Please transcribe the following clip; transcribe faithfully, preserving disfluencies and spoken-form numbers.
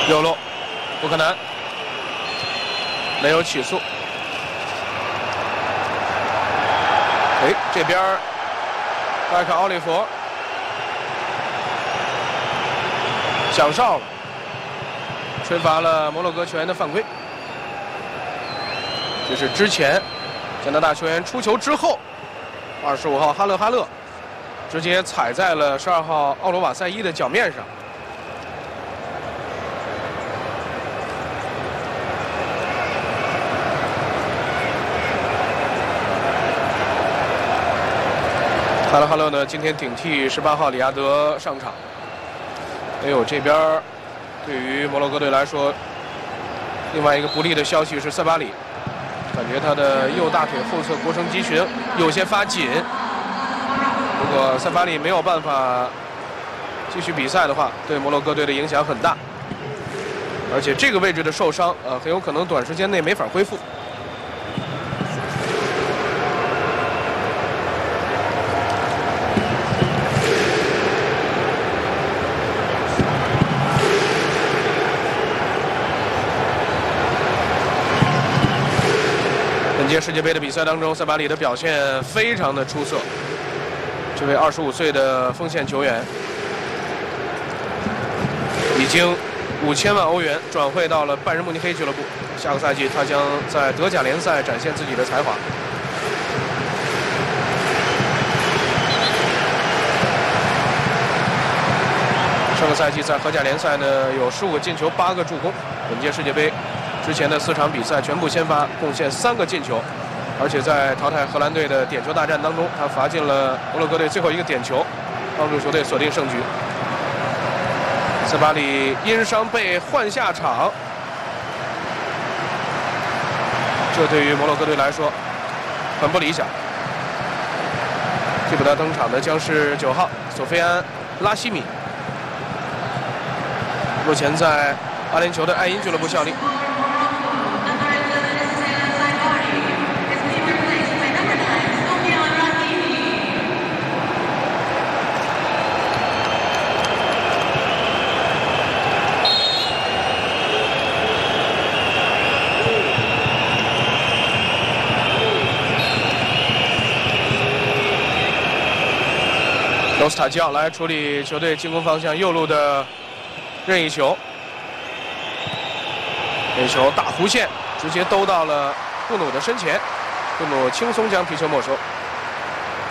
右路，不可能，没有起诉。哎，这边麦克奥利弗响哨了，吹罚了摩洛哥球员的犯规。这是之前加拿大球员出球之后，二十五号哈勒哈勒直接踩在了十二号奥罗瓦塞伊的脚面上。哈勒哈勒呢，今天顶替十八号里亚德上场。哎呦，这边对于摩洛哥队来说，另外一个不利的消息是塞巴里，感觉他的右大腿后侧腘绳肌群有些发紧。如果塞巴里没有办法继续比赛的话，对摩洛哥队的影响很大。而且这个位置的受伤，呃，很有可能短时间内没法恢复。本届世界杯的比赛当中，塞巴里的表现非常的出色。这位二十五岁的锋线球员，已经五千万欧元转会到了拜仁慕尼黑俱乐部。下个赛季，他将在德甲联赛展现自己的才华。上个赛季在荷甲联赛呢有十五个进球，八个助攻。本届世界杯之前的四场比赛全部先发，贡献三个进球，而且在淘汰荷兰队的点球大战当中，他罚进了摩洛哥队最后一个点球，帮助球队锁定胜局。塞巴里因伤被换下场，这对于摩洛哥队来说很不理想。替补他登场的将是九号索菲安·拉希米，目前在阿联酋的爱因俱乐部效力。罗斯塔基奥来处理球队进攻方向右路的任意球，这球大弧线直接兜到了布努的身前，布努轻松将皮球没收。